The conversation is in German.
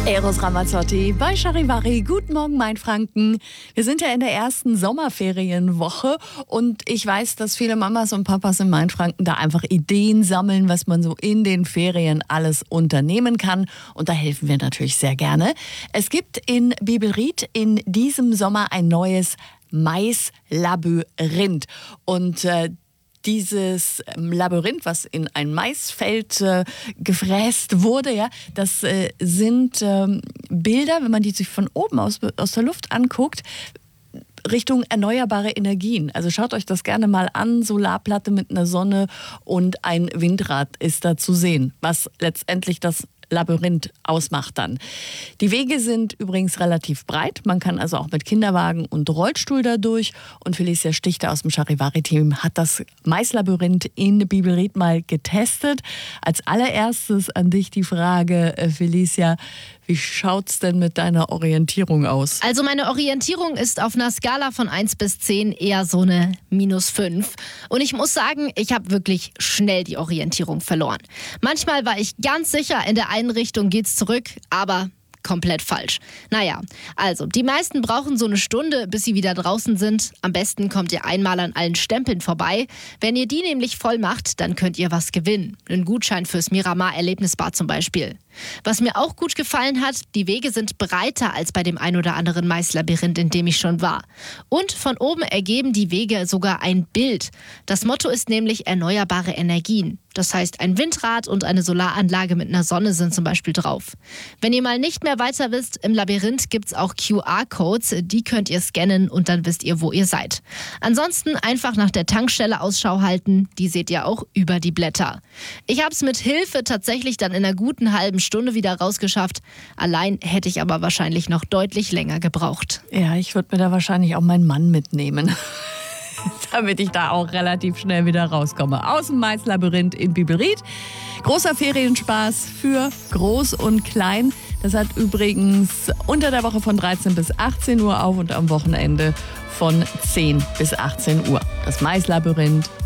Eros Ramazzotti bei Charivari. Guten Morgen, mein Franken. Wir sind ja in der ersten Sommerferienwoche und ich weiß, dass viele Mamas und Papas in Mainfranken da einfach Ideen sammeln, was man so in den Ferien alles unternehmen kann. Und da helfen wir natürlich sehr gerne. Es gibt in Bibelried in diesem Sommer ein neues Maislabyrinth. Und dieses Labyrinth, was in ein Maisfeld gefräst wurde, ja, das sind Bilder, wenn man die sich von oben aus der Luft anguckt, Richtung erneuerbare Energien. Also schaut euch das gerne mal an. Solarplatte mit einer Sonne und ein Windrad ist da zu sehen, was letztendlich das Labyrinth ausmacht dann. Die Wege sind übrigens relativ breit. Man kann also auch mit Kinderwagen und Rollstuhl da durch. Und Felicia Stichter aus dem Charivari-Team hat das Maislabyrinth in Bibelried mal getestet. Als allererstes an dich die Frage, Felicia, wie schaut's denn mit deiner Orientierung aus? Also meine Orientierung ist auf einer Skala von 1 bis 10 eher so eine -5. Und ich muss sagen, ich habe wirklich schnell die Orientierung verloren. Manchmal war ich ganz sicher, in der einen Richtung geht's zurück, aber komplett falsch. Naja, also die meisten brauchen so eine Stunde, bis sie wieder draußen sind. Am besten kommt ihr einmal an allen Stempeln vorbei. Wenn ihr die nämlich voll macht, dann könnt ihr was gewinnen. Einen Gutschein fürs Miramar Erlebnisbad zum Beispiel. Was mir auch gut gefallen hat, die Wege sind breiter als bei dem ein oder anderen Maislabyrinth, in dem ich schon war. Und von oben ergeben die Wege sogar ein Bild. Das Motto ist nämlich erneuerbare Energien. Das heißt, ein Windrad und eine Solaranlage mit einer Sonne sind zum Beispiel drauf. Wenn ihr mal nicht mehr weiter wisst, im Labyrinth gibt es auch QR-Codes. Die könnt ihr scannen und dann wisst ihr, wo ihr seid. Ansonsten einfach nach der Tankstelle Ausschau halten. Die seht ihr auch über die Blätter. Ich habe es mit Hilfe tatsächlich dann in einer guten halben Stunde wieder rausgeschafft. Allein hätte ich aber wahrscheinlich noch deutlich länger gebraucht. Ja, ich würde mir da wahrscheinlich auch meinen Mann mitnehmen, damit ich da auch relativ schnell wieder rauskomme. Aus dem Maislabyrinth in Bibelried. Großer Ferienspaß für Groß und Klein. Das hat übrigens unter der Woche von 13 bis 18 Uhr auf und am Wochenende von 10 bis 18 Uhr. Das Maislabyrinth